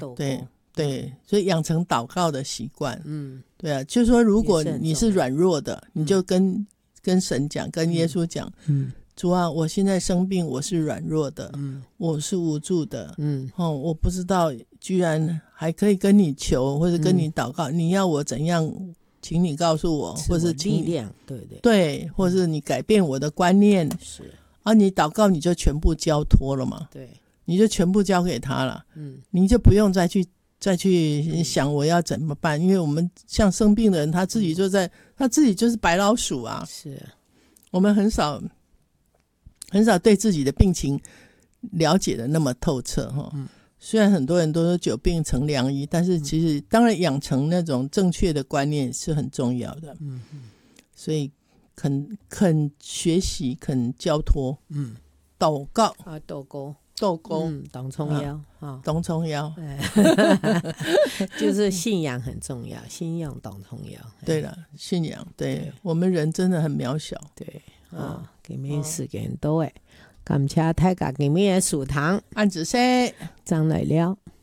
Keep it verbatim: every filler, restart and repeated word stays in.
对对，所以养成祷告的习惯。嗯，对啊，就是说如果你是软弱的，你就跟、嗯、跟神讲，跟耶稣讲，嗯，主啊，我现在生病，我是软弱的，嗯，我是无助的，嗯，哦，我不知道居然还可以跟你求或者跟你祷告，嗯、你要我怎样，请你告诉我，或是请力量，对对对，或是你改变我的观念， 是啊，你祷告你就全部交托了嘛， 对， 你就全部交给他了，嗯，你就不用再去再去想我要怎么办，因为我们像生病的人，他自己就在、嗯、他自己就是白老鼠啊， 是我们很少很少对自己的病情了解的那么透彻哈。嗯，虽然很多人都说久病成良医，但是其实当然养成那种正确的观念是很重要的。嗯，所以肯肯学习，肯交托，嗯，祷告啊，祷告。 斗沟， 嗯，董冲腰啊， 董冲腰， 就是信仰很重要，信仰董冲腰。 对了，信仰，对, 对我们人真的很渺小。 对啊、哦，今天时间多诶，感谢大家今天的书堂， 按子说， 张来了。